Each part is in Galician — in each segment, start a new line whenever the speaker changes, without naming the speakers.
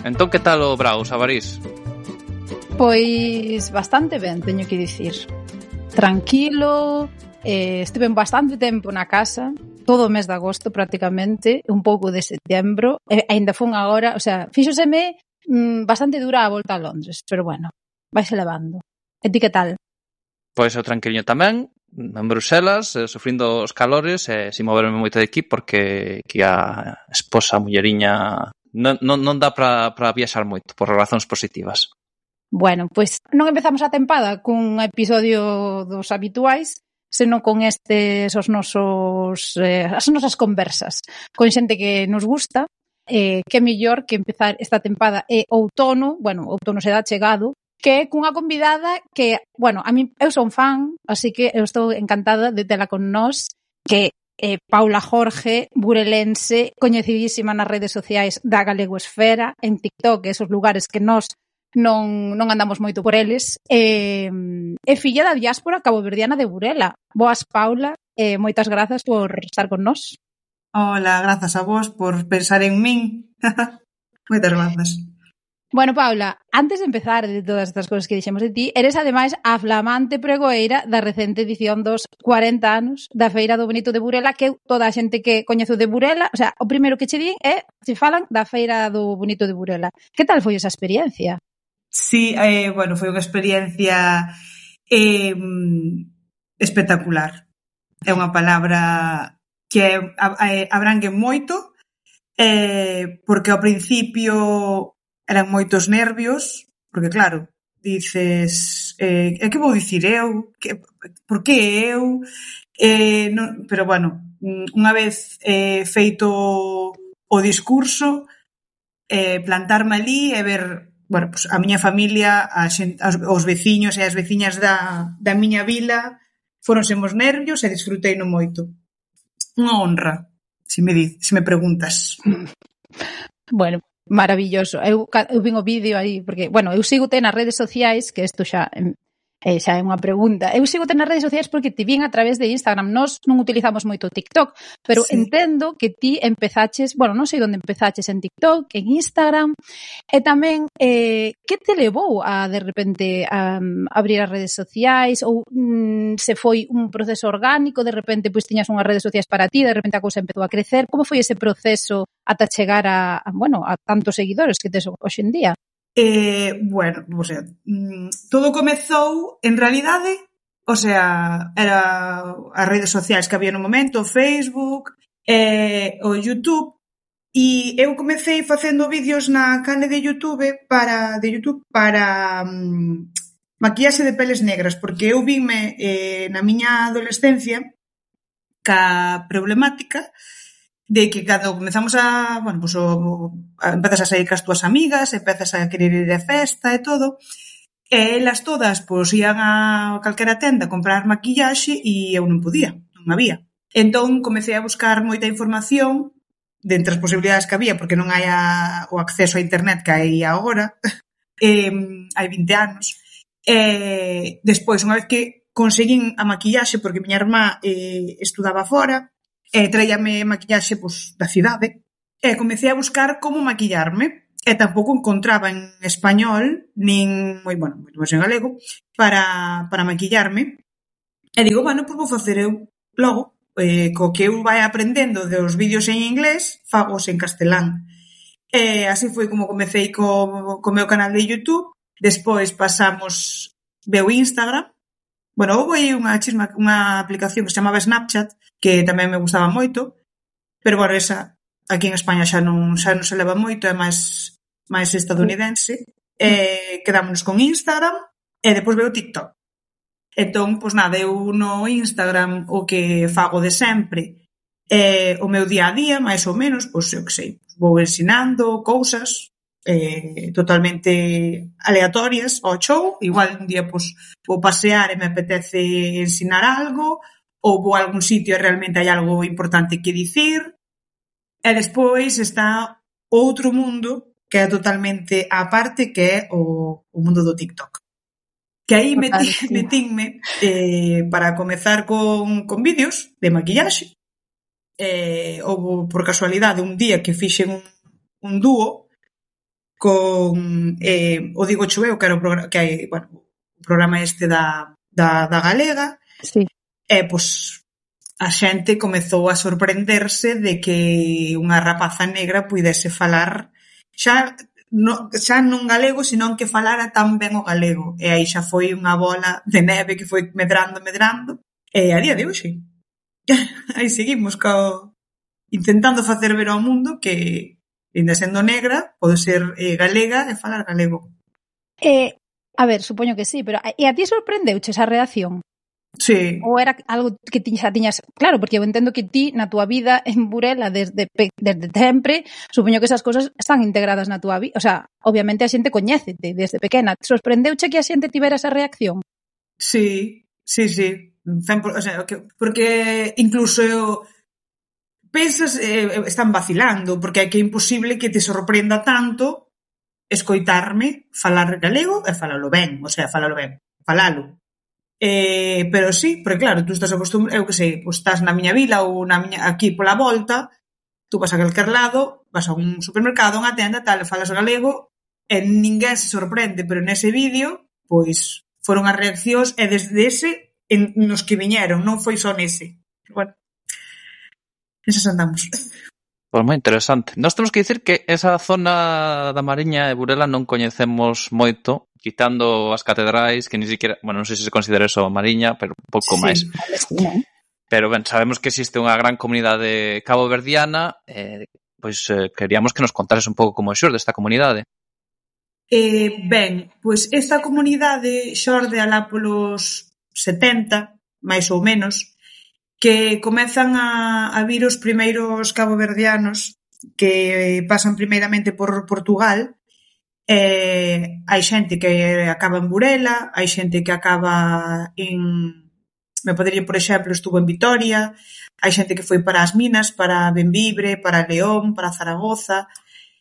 Entón, que tal o Braus, Avarís?
Pois bastante ben, teño que dicir. Tranquilo, estive bastante tempo na casa, todo o mes de agosto prácticamente, un pouco de setembro, e aínda fun agora, o sea, fíxoseme bastante dura a volta a Londres, pero bueno, vaise levando. E ti que tal?
Pois eu tranquiliño tamén, en Bruselas, sufrindo os calores e sin moverme moito de aquí porque que a esposa, a mulleriña, non dá para viaxar moito por razóns positivas.
Bueno, pois non empezamos a tempada cun episodio dos habituais, senón con estes os nosos as nosas conversas con xente que nos gusta, que mellor que empezar esta tempada é outono, bueno, outono se dá chegado, que é cunha convidada que, bueno, a mí eu son fan, así que eu estou encantada de tela con nós, que é Paula Jorge, burelense, coñecidísima nas redes sociais da Galegoesfera, en TikTok, esos lugares que nós non andamos moito por eles, e filla da diáspora caboverdiana de Burela. Boas, Paula, e moitas grazas por estar con nós.
Hola, grazas a vos por pensar en min. Moitas grazas.
Bueno, Paula, antes de empezar de todas estas cosas que dixemos de ti, eres ademais a flamante pregoeira da recente edición dos 40 anos da Feira do Bonito de Burela, que toda a xente que coñezo de Burela, o sea, o primeiro que che din é se falan da Feira do Bonito de Burela. Que tal foi esa experiencia?
Sí, bueno, foi unha experiencia espectacular. É unha palabra que abrangue moito, porque ao principio eran moitos nervios, porque claro, dices, que vou dicir eu? Por que eu? Non, pero bueno, unha vez feito o discurso, plantarme ali e ver, bueno, pues a miña familia, os veciños e as veciñas da miña vila, foronse os nervios e disfruteino moito. Unha honra, se me preguntas.
Bueno, maravilloso. Eu vin o vídeo aí, porque, bueno, eu sigo-te nas redes sociais, que isto xa é unha pregunta. Eu sigo-te nas redes sociais porque te vin a través de Instagram. Nós non utilizamos moito TikTok, pero sí, entendo que ti empezaches, bueno, non sei onde empezaches, en TikTok, en Instagram, e tamén, que te levou a, de repente, a abrir as redes sociais, ou se foi un proceso orgánico, de repente, pois tiñas unhas redes sociais para ti, de repente a cousa empezou a crecer. Como foi ese proceso ata chegar a tantos seguidores que tes hoxe en día?
Bueno, o sea, todo comezou, en realidade, o sea, era as redes sociais que había no momento, o Facebook, o YouTube, e eu comecei facendo vídeos na canle de YouTube para maquillaxe de peles negras, porque eu vime na miña adolescencia ca problemática de que cando comezamos a, bueno, pues empezas a sair cas túas amigas, empezas a querer ir de festa e todo, e elas todas, pues, ian a calquera tenda a comprar maquillaxe e eu non podía, non había. Entón, comecei a buscar moita información dentre as posibilidades que había, porque non hai o acceso a internet que hai agora, hai 20 anos. Despois, unha vez que conseguín a maquillaxe, porque miña irmá estudaba fora, traíame maquillaxe da cidade, e comecei a buscar como maquillarme, e tampouco encontraba en español, nin moi en galego, para maquillarme. E digo, bueno, pois vou facer eu logo, co que eu vai aprendendo dos vídeos en inglés, fagos en castelán. E así foi como comecei co meu canal de YouTube. Despois pasamos veo Instagram. Bueno, houve unha aplicación que se chamaba Snapchat, que tamén me gustaba moito, pero, bueno, esa aquí en España xa non se leva moito, é máis estadounidense. Quedámonos con Instagram e depois veo TikTok. Entón, pois nada, eu no Instagram o que fago de sempre o meu día a día, máis ou menos, pois eu que sei, vou ensinando cousas totalmente aleatorias ao show, igual un día pois vou pasear e me apetece ensinar algo, ou vou a algún sitio e realmente hai algo importante que dicir. E despois está outro mundo que é totalmente á parte, que é o mundo do TikTok. Que aí metínme para comezar con vídeos de maquillaxe. Houve por casualidade un día que fixen un dúo con o Digo Choveu, que era o programa que hai, bueno, o programa este da Galega.
Sí.
Pois a xente comezou a sorprenderse de que unha rapaza negra puidese falar xa non galego, senón que falara tan ben o galego. E aí xa foi unha bola de neve que foi medrando, e a día de hoxe aí seguimos intentando facer ver ao mundo que, ainda sendo negra, pode ser galega e falar galego.
A ver, supoño que sí, pero e a ti sorprendeuche esa reacción?
Sí.
Ou era algo que xa tiñas... Claro, porque eu entendo que ti, na túa vida en Burela, desde sempre, supoño que esas cousas están integradas na túa vida. O sea, obviamente a xente coñécete desde pequena. Sorprendeuche que a xente tivera esa reacción?
Sí. O sea, porque incluso pensas, están vacilando, porque é que é imposible que te sorprenda tanto escoitarme falar galego e falalo ben. O sea, falalo. Pero sí, porque claro, tú estás acostumbrado, eu que sei, pues estás na miña vila ou aquí pola volta, tú vas a calquer lado, vas a un supermercado, unha tenda, tal, falas galego e ninguén se sorprende, pero nese vídeo, pois, foron as reaccións e desde ese nos que viñeron, non foi só nese. Bueno, eses andamos.
Pois moi interesante. Nós temos que dicir que esa zona da Mariña e Burela non coñecemos moito, quitando as catedrais, que ni siquiera, bueno, non sei se se considera eso Mariña, pero un pouco máis. Pero ben, sabemos que existe unha gran comunidade caboverdiana, pois queríamos que nos contares un pouco como xorde esta comunidade.
Ben, pois esta comunidade xorde alá polos 70, máis ou menos, que comezan a vir os primeiros caboverdianos que pasan primeiramente por Portugal. Hai xente que acaba en Burela, hai xente que acaba me podería, por exemplo, estuvo en Vitoria, hai xente que foi para as Minas, para Bembibre, para León, para Zaragoza.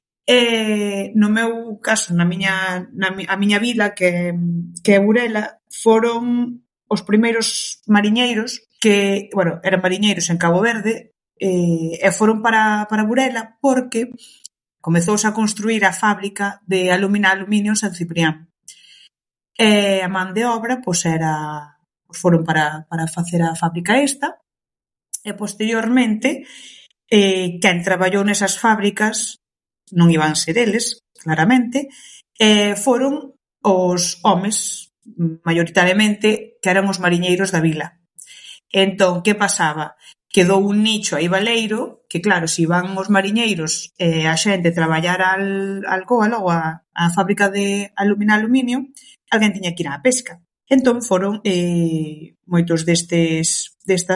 No meu caso, a miña vila, que é Burela, foron os primeiros mariñeiros que, bueno, eran mariñeiros en Cabo Verde, e foron para Burela porque comezouse a construir a fábrica de aluminio en San Ciprián. E a man de obra, pois foron para facer a fábrica esta, e posteriormente, quen traballou nesas fábricas, non iban ser eles, claramente, foron os homes, maioritariamente, que eran os mariñeiros da vila. Entón, que pasaba? Quedou un nicho aí baleiro, que claro, se iban os mariñeiros a xente traballar alcoa logo a fábrica de aluminio, alguén tiña que ir á pesca. Entón foron moitos destes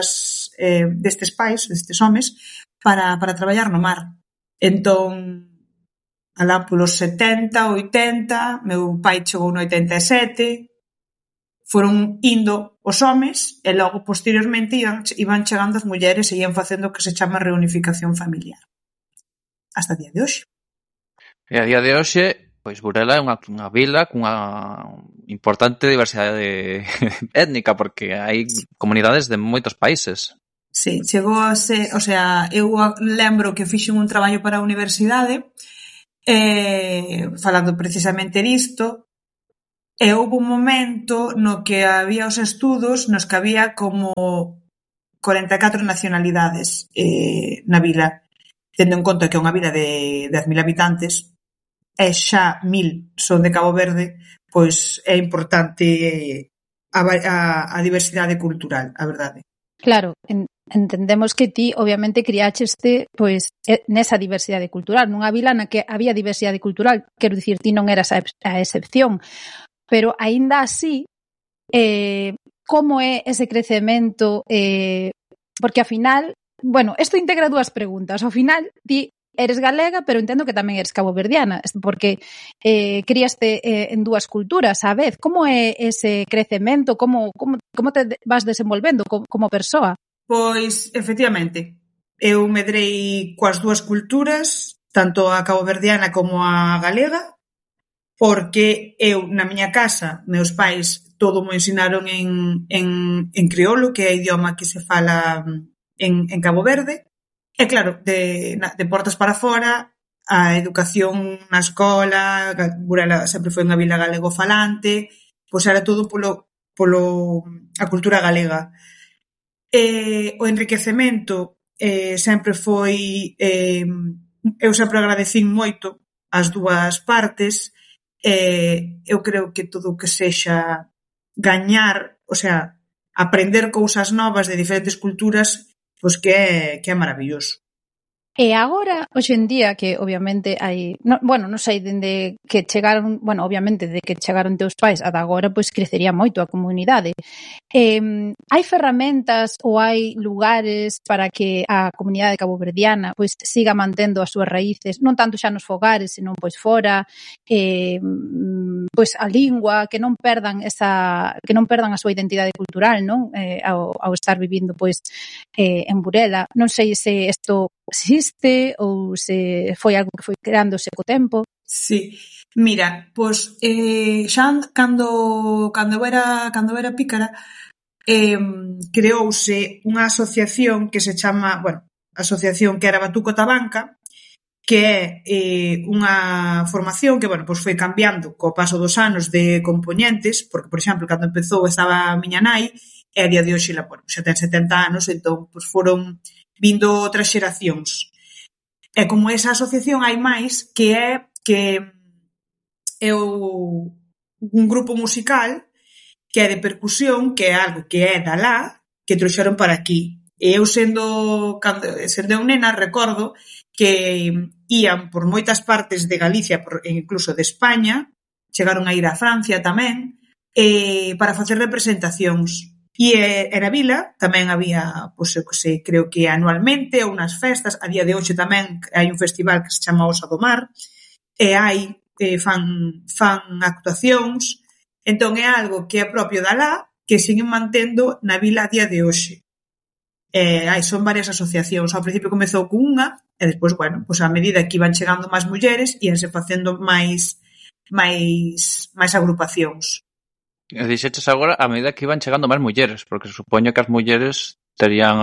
pais, destes homes, para traballar no mar. Entón, alá polos 70, 80, meu pai chegou no 87, foron indo os homes e logo, posteriormente, iban chegando as mulleres e ian facendo o que se chama reunificación familiar. Hasta o día de hoxe.
E a día de hoxe, pois Burela é unha vila cunha importante diversidade étnica, porque hai comunidades de moitos países.
Sí, chegou a ser, o sea, eu lembro que fixen un traballo para a universidade falando precisamente disto. E houve un momento no que había os estudos nos que había como 44 nacionalidades na vila, tendo en conta que é unha vila de 10.000 habitantes e xa 1.000 son de Cabo Verde, pois é importante a diversidade cultural, a verdade.
Claro, entendemos que ti obviamente criácheste pois nesa diversidade cultural, nunha vila na que había diversidade cultural, quero dicir, ti non eras a excepción. Pero, aínda así, como é ese crecemento? Porque, ao final, bueno, isto integra dúas preguntas. Ao final, ti eres galega, pero entendo que tamén eres caboverdiana, porque críaste en dúas culturas á vez. Como é ese crecemento? Como te vas desenvolvendo como persoa?
Pois, efectivamente, eu medrei coas dúas culturas, tanto a caboverdiana como a galega, porque eu, na miña casa, meus pais todo mo ensinaron en crioulo, que é o idioma que se fala en Cabo Verde, e claro, de portas para fora, a educación na escola, Burela sempre foi unha vila galego-falante, pois era todo polo a cultura galega. O enriquecemento sempre foi... eu sempre agradecín moito as dúas partes. Eu creo que todo o que sexa gañar, o sea, aprender cousas novas de diferentes culturas, pois que é maravilloso.
E agora, hoxe en día, que obviamente hai... non sei, dende que chegaron... obviamente, de que chegaron teus pais ata agora, pois crecería moito a comunidade. Hai ferramentas ou hai lugares para que a comunidade caboverdiana pois siga mantendo as súas raíces, non tanto xa nos fogares, senón pois fora, pois a lingua, que non perdan a súa identidade cultural, non? Ao estar vivindo pois en Burela. Non sei se isto existe ou se foi algo que foi creándose co tempo.
Sí, mira, pois xa cando eu era pícara, creouse unha asociación que se chama, asociación que era Batuco Tabanca, que é unha formación que, pois foi cambiando co paso dos anos de compoñentes, porque, por exemplo, cando empezou estaba a miña nai, e a día de hoxe xa ten 70 anos, entón, pois foron vindo outras xeracións. E como esa asociación hai máis que é un grupo musical que é de percusión, que é algo que é da lá, que trouxeron para aquí. E eu sendo eu nena, recordo que ían por moitas partes de Galicia, incluso de España, chegaron a ir a Francia tamén, para facer representacións. E na vila tamén había, pois, creo que anualmente, ou nas festas, a día de hoxe tamén hai un festival que se chama Osa do Mar, e hai fan actuacións, entón é algo que é propio da lá, que siguen mantendo na vila a día de hoxe. Son varias asociacións, ao principio comezou con unha, e despois, pois a medida que iban chegando máis mulleres, íanse facendo máis agrupacións.
E dixeches agora a medida que iban chegando máis mulleres, porque supoño que as mulleres terían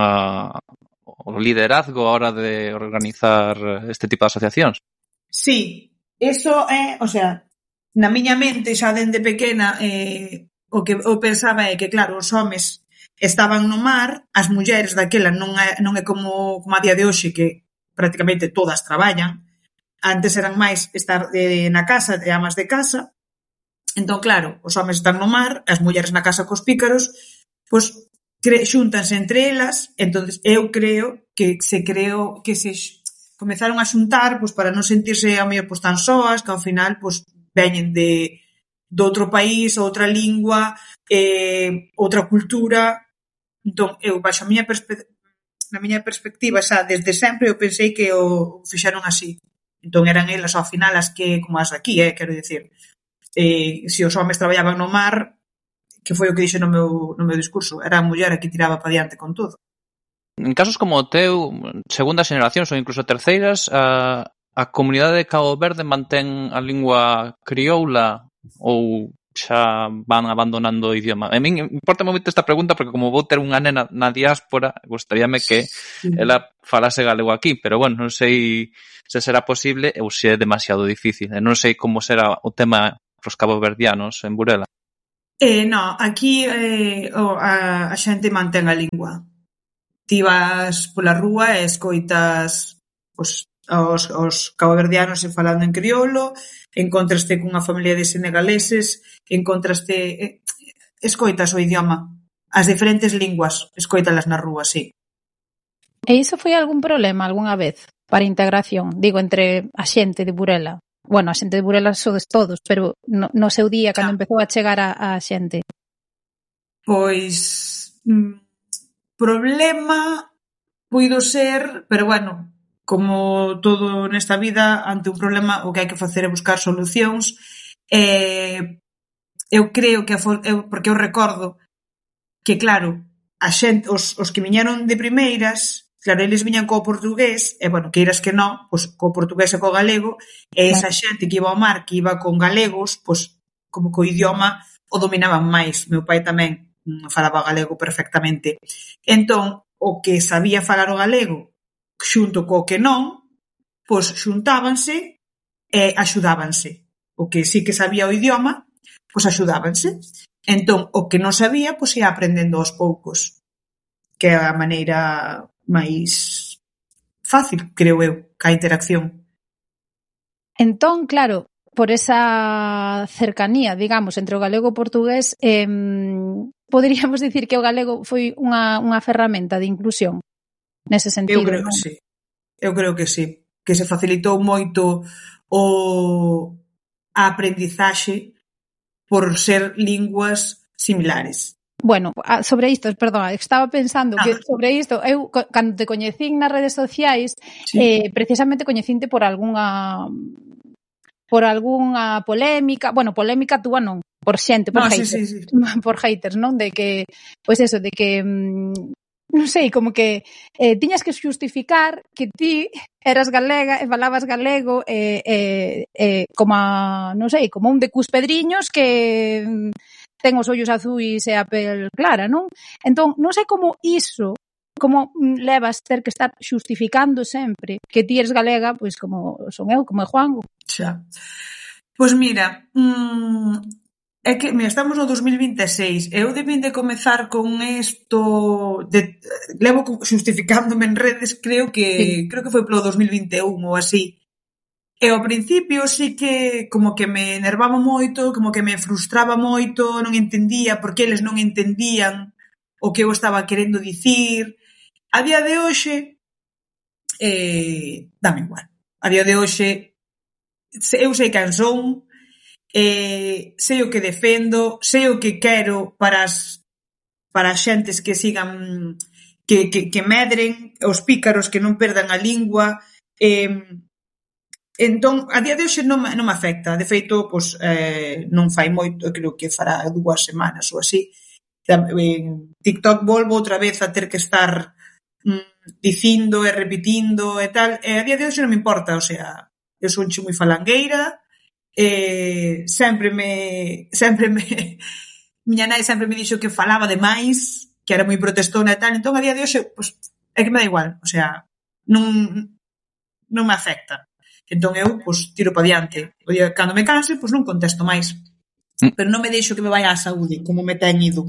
o liderazgo a hora de organizar este tipo de asociacións.
Sí, eso é, o sea, na miña mente xa dende pequena o que eu pensaba é que, claro, os homes estaban no mar, as mulleres daquela non é como a día de hoxe que prácticamente todas traballan. Antes eran máis estar na casa, de amas de casa. Entón, claro, os homes están no mar, as mulleres na casa cos pícaros, pois xúntanse entre elas, entón eu creo que se comezaron a xuntar pois para non sentirse ao mellor pois tan soas, que ao final pois veñen de outro país, outra lingua, outra cultura. Entón, eu baixo na miña perspectiva, xa desde sempre eu pensei que o fixeron así. Entón eran elas ao final as que, como as aquí, quero dicir, se os homes traballaban no mar, que foi o que dixe no meu discurso, era a muller a que tiraba para diante con todo.
En casos como o teu, segundas xeracións ou incluso terceiras, a comunidade de Cabo Verde mantén a lingua crioula ou xa van abandonando o idioma? A min importa moito esta pregunta porque como vou ter unha nena na diáspora, gostaríame que ela falase galego aquí, pero non sei se será posible ou se é demasiado difícil. Non sei como será o tema pros caboverdianos en Burela.
No, aquí a xente mantén a lingua. Ti vas pola rúa e escoitas os caboverdianos falando en crioulo, encontraste cunha familia de senegaleses, escoitas o idioma, as diferentes linguas, escoitalas na rúa, sí.
E iso foi algún problema algunha vez para a integración, digo, entre a xente de Burela? A xente de Burela sodes todos, pero no seu día, cando empezou a chegar a xente.
Pois problema puido ser, pero como todo nesta vida, ante un problema o que hai que facer é buscar solucións. Eu creo que porque eu recordo que, claro, a xente, os que viñeron de primeiras, claro, eles viñan co portugués, e, queiras que non, pois, co portugués e co galego, e esa xente que iba ao mar, que iba con galegos, pois, como co idioma o dominaban máis. Meu pai tamén falaba galego perfectamente. Entón, o que sabía falar o galego, xunto co que non, pois xuntábanse e axudábanse. O que sí que sabía o idioma, pois axudábanse. Entón, o que non sabía, pois ia aprendendo aos poucos, que é a maneira máis fácil, creo eu, ca interacción.
Entón, claro, por esa cercanía, digamos, entre o galego e o portugués, poderíamos dicir que o galego foi unha ferramenta de inclusión nese sentido.
Eu creo que sí. Eu creo que sí. Que se facilitou moito a aprendizaxe por ser linguas similares.
Bueno, sobre isto, perdón, estaba pensando que sobre isto, eu cando te coñecín nas redes sociais, sí, precisamente coñecinte por algunha polémica, bueno, polémica túa non, por xente, por haters, sí. Por haters, non? De que, pois eso, de que non sei, como que tiñas que xustificar que ti eras galega e falabas galego como non sei, como un de Cuspedriños que ten os ollos azuis e a pel clara, non? Entón, non sei como iso, como levas ter que estar xustificando sempre que ti eres galega, pois como son eu, como é Juango.
Xa. Pois mira, é que, mira, estamos no 2026, eu debín de comezar con isto, levo xustificándome en redes, creo que foi polo 2021 ou así. E ao principio sí que como que me enervaba moito, como que me frustraba moito, non entendía porque eles non entendían o que eu estaba querendo dicir. A día de hoxe, dame igual. A día de hoxe, eu sei quen son, sei o que defendo, sei o que quero para as xentes que sigan, que medren, os pícaros que non perdan a lingua, entón, a día de hoxe non me afecta. De feito, pois, non fai moito, creo que fará 2 semanas ou así. En TikTok volvo outra vez a ter que estar dicindo e repetindo e tal, e a día de hoxe non me importa, o sea, eu son moi falangueira, sempre miña nai sempre me dixo que falaba demais, que era moi protestona e tal, entón a día de hoxe, pois, é que me dá igual, o sea, non me afecta. Entón eu, pois, tiro para diante. O día cando me canse, pois non contesto máis. Pero non me deixo que me vaya á saúde, como me ten ido.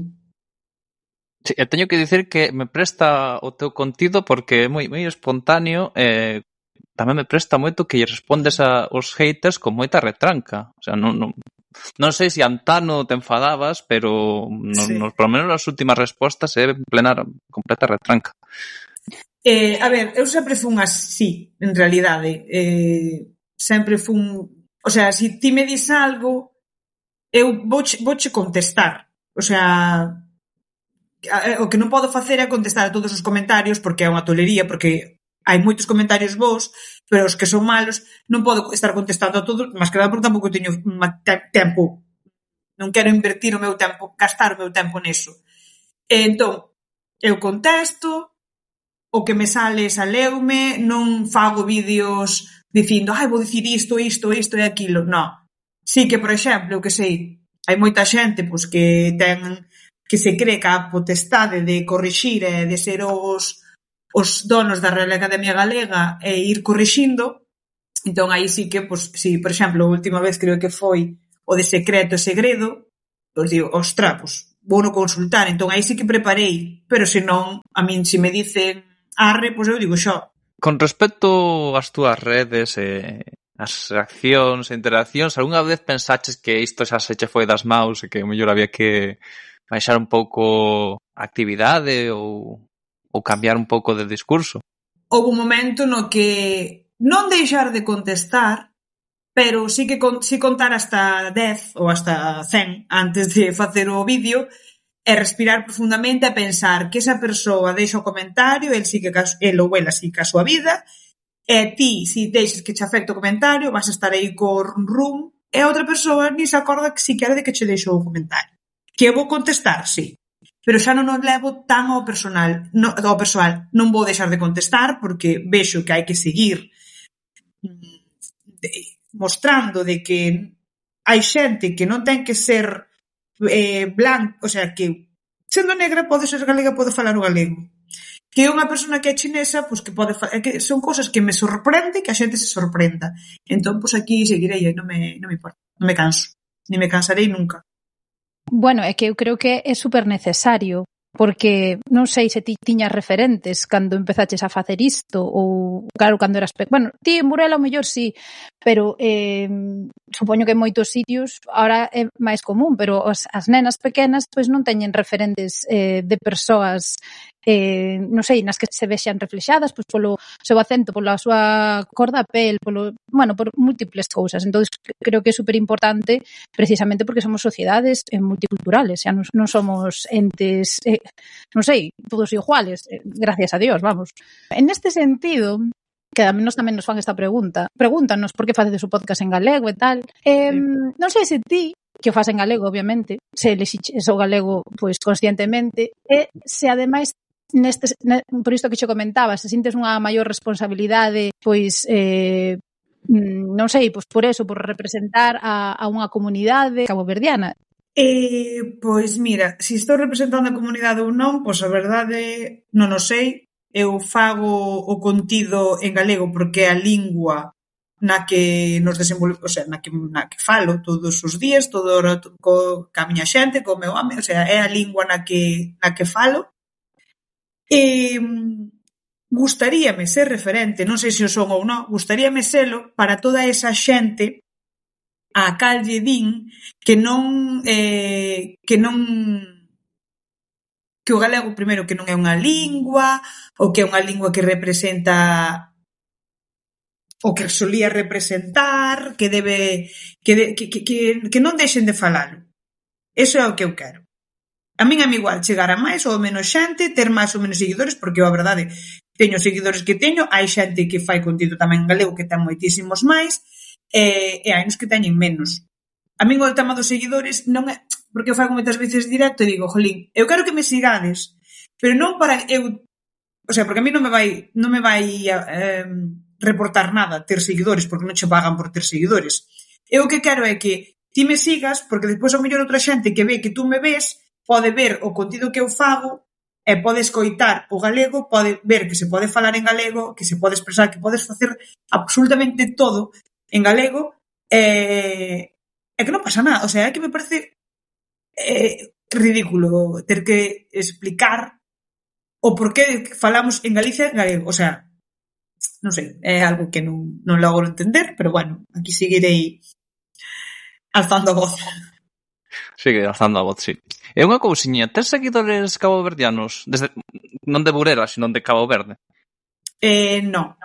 Sí, eu teño que dicir que me presta o teu contido porque é moi espontáneo, tamén me presta moito que lle respondes aos haters con moita retranca. O sea, non sei se antano te enfadabas, pero por lo menos nas últimas respostas é plena completa retranca.
A ver, eu sempre fun así, en realidade. Sempre fun... O sea, se ti me dis algo, eu vouche contestar. O sea, o que non podo facer é contestar a todos os comentarios, porque é unha tolería, porque hai moitos comentarios bons, pero os que son malos non podo estar contestando a todos, máis que nada porque tampouco teño tempo. Non quero invertir o meu tempo, gastar o meu tempo neso. Entón, eu contesto, o que me saleume, non fago vídeos dicindo, vou dicir isto e aquilo, non. Sí que, por exemplo, que sei, hai moita xente pois, que se cree que a potestade de corrixir e de ser os donos da Real Academia Galega e ir corrixindo, entón aí sí que, pois, si, por exemplo, a última vez creo que foi o de secreto e segredo, pois digo, ostra, pois, vou no consultar, entón aí sí que preparei, pero se non, a min se me dicen arre, pois eu digo xo.
Con respecto ás túas redes e as reaccións e interaccións, algunha vez pensaches que isto xa se che foi das maus e que o mellor había que baixar un pouco a actividade ou cambiar un pouco de discurso?
Houve un momento no que non deixar de contestar, pero sí que contar hasta 10 ou hasta 100 antes de facer o vídeo e respirar profundamente e pensar que esa persoa deixa o comentario, el ou ela siga a súa vida, e ti, se deixes que che afecte o comentario, vas a estar aí co rum, e a outra persoa ni se acorda que siquiera de que che deixou o comentario. Que eu vou contestar, sí, pero xa non o levo tan ao persoal. Non vou deixar de contestar porque vexo que hai que seguir mostrando de que hai xente que non ten que ser blanco, o sea, que sendo negra pode ser galega, pode falar o galego. que unha persona que é chinesa, pois que pode que son cousas que me sorprende que a xente se sorprenda. Entón, pois aquí seguirei, non me importa, non me canso, ni me cansarei nunca.
Bueno, é que eu creo que é super necesario, porque non sei se ti tiñas referentes cando empezaches a facer isto, ou, claro, cando eras bueno, ti en Burela o mellor sí, pero supoño que en moitos sitios ahora é máis común, pero as nenas pequenas pois non teñen referentes de persoas non sei, nas que se vexan reflexadas pois polo seu acento, pola súa cor da pel, bueno, por múltiples cousas. Entón, creo que é super importante precisamente porque somos sociedades multiculturales, xa non somos entes non sei, todos iguales, gracias a Dios, vamos. En este sentido, que a menos tamén nos fan esta pregunta, pregúntanos por que facedes o podcast en galego e tal. Non sei se ti, que o faz en galego, obviamente, se elixiches o galego pois conscientemente, e se ademais por isto que xo comentaba, se sintes unha maior responsabilidade, pois non sei, pois por eso, por representar a unha comunidade caboverdiana.
Pois mira, se estou representando a comunidade ou non, pois a verdade non o sei. Eu fago o contido en galego porque é a lingua na que nos desenvolvemos, o sea, na que falo todos os días, todo o rato ca miña xente, co meu home, o sea, é a lingua na que falo. Gustaríame ser referente, non sei se o son ou non, gustaríame selo para toda esa xente a cal lle din que o galego, primeiro, que non é unha lingua, ou que é unha lingua que representa o que solía representar, que non deixen de falalo. Eso é o que eu quero. A min é igual chegar a máis ou menos xente, ter máis ou menos seguidores, porque a verdade, teño seguidores que teño, hai xente que fai contido tamén en galego que ten moitísimos máis, e hai uns que teñen menos. A min o tema dos seguidores non é, porque eu fago moitas veces directo e digo, jolín, eu quero que me sigades, pero non para eu, o sea, porque a mí non me vai reportar nada ter seguidores, porque non che pagan por ter seguidores. Eu o que quero é que ti me sigas, porque despois a mellor outra xente que ve que tú me ves, pode ver o contido que eu fago e pode escoitar o galego, pode ver que se pode falar en galego, que se pode expresar, que podes facer absolutamente todo en galego, e que non pasa nada. O sea, é que me parece ridículo ter que explicar o porqué falamos en Galicia en galego. O sea, non sei, é algo que non logro entender, pero bueno, aquí seguirei alzando a voz.
Sigue alzando a voz, sí. É unha cousiña, tes seguidores caboverdianos? Non de Burela, sino de Cabo Verde?
Non.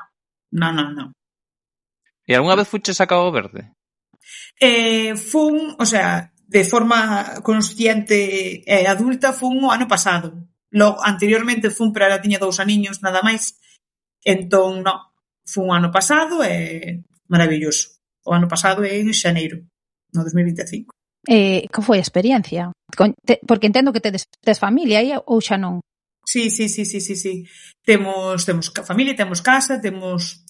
E algunha vez fuches a Cabo Verde?
Fun, o sea, de forma consciente e adulta, fun o ano pasado. Logo, anteriormente fun, pero era tiña 2 aniños, nada máis. Entón, non. Fun o ano pasado e maravilloso. O ano pasado é en xaneiro, no 2025.
Que foi a experiencia? Porque entendo que tes familia aí ou xa non?
Sí. Temos familia, temos casa, temos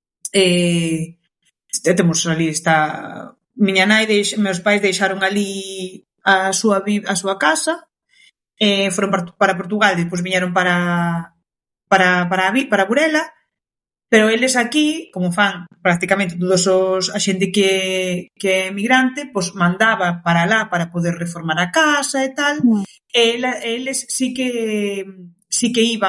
ali está miña nai, meus pais deixaron ali a súa casa, foron para Portugal, depois viñeron para Burela, pero eles aquí, como fan prácticamente todos a xente que é emigrante, pois mandaba para lá para poder reformar a casa e tal, eles sí que iban